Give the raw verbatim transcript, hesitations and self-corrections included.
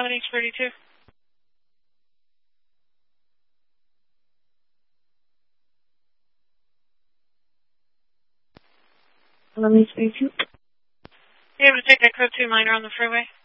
eleven H thirty-two. eleven H thirty-two. You able to take that code two minor on the freeway?